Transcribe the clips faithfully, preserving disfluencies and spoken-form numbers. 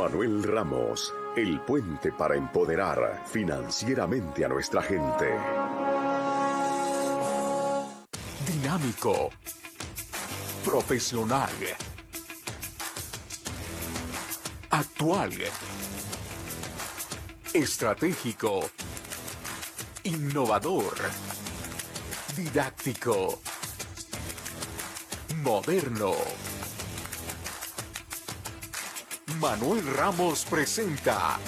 Manuel Ramos, el puente para empoderar financieramente a nuestra gente. Dinámico, profesional, actual, estratégico, innovador, didáctico, moderno. Manuel Ramos presenta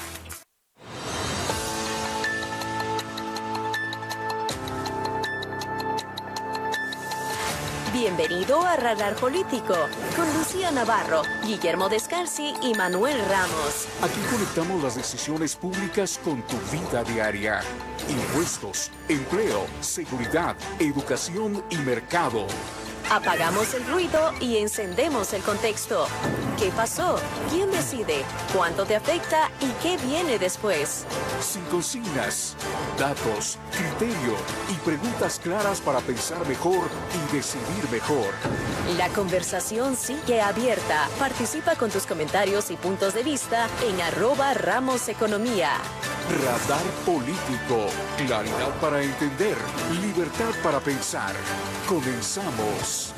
Bienvenido a Radar Político, con Lucía Navarro, Guillermo Descalzi y Manuel Ramos. Aquí conectamos las decisiones públicas con tu vida diaria. Impuestos, empleo, seguridad, educación y mercado. Apagamos el ruido y encendemos el contexto. ¿Qué pasó? ¿Quién decide? ¿Cuánto te afecta? ¿Y qué viene después? Sin consignas, datos, criterio y preguntas claras para pensar mejor y decidir mejor. La conversación sigue abierta. Participa con tus comentarios y puntos de vista en arroba Ramos Economía. Radar Político. Claridad para entender. Libertad para pensar. Comenzamos.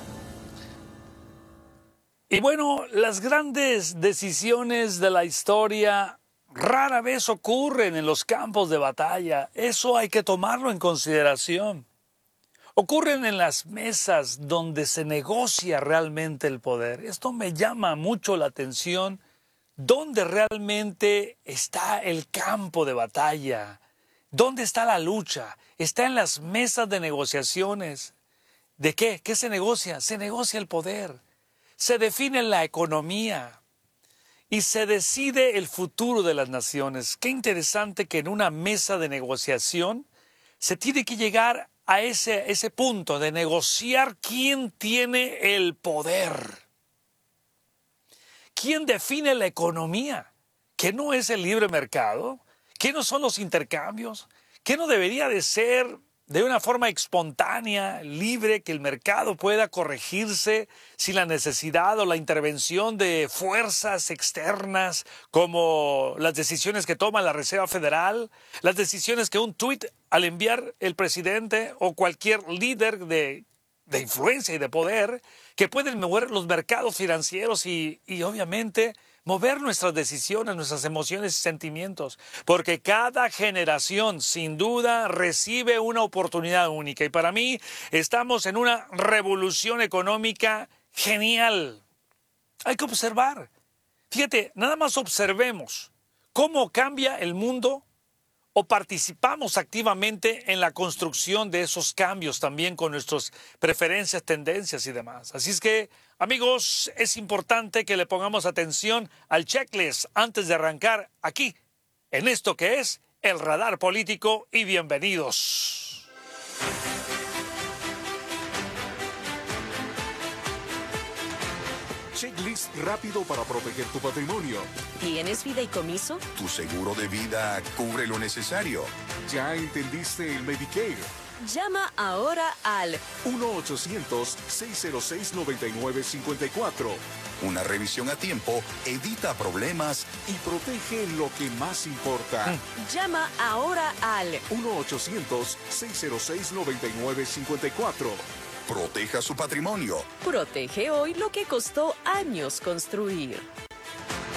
Y bueno, las grandes decisiones de la historia rara vez ocurren en los campos de batalla. Eso hay que tomarlo en consideración. Ocurren en las mesas donde se negocia realmente el poder. Esto me llama mucho la atención. ¿Dónde realmente está el campo de batalla? ¿Dónde está la lucha? Está en las mesas de negociaciones. ¿De qué? ¿Qué se negocia? Se negocia el poder. Se define la economía y se decide el futuro de las naciones. Qué interesante que en una mesa de negociación se tiene que llegar a ese, ese punto de negociar quién tiene el poder. ¿Quién define la economía? ¿Qué no es el libre mercado? ¿Qué no son los intercambios? ¿Qué no debería de ser de una forma espontánea, libre, que el mercado pueda corregirse sin la necesidad o la intervención de fuerzas externas como las decisiones que toma la Reserva Federal, las decisiones que un tuit al enviar el presidente o cualquier líder de, de influencia y de poder que pueden mover los mercados financieros y, y obviamente mover nuestras decisiones, nuestras emociones y sentimientos, porque cada generación sin duda recibe una oportunidad única y para mí estamos en una revolución económica genial. Hay que observar. Fíjate, nada más observemos cómo cambia el mundo o participamos activamente en la construcción de esos cambios también con nuestras preferencias, tendencias y demás. Así es que, amigos, es importante que le pongamos atención al checklist antes de arrancar aquí, en esto que es el Radar Político, y bienvenidos. Checklist rápido para proteger tu patrimonio. ¿Tienes fideicomiso? Tu seguro de vida cubre lo necesario. ¿Ya entendiste el Medicare? Llama ahora al uno ochocientos, seis cero seis, nueve nueve cinco cuatro Una revisión a tiempo evita problemas y protege lo que más importa. Llama ahora al uno ochocientos, seis cero seis, nueve nueve cinco cuatro. Proteja su patrimonio. Protege hoy lo que costó años construir.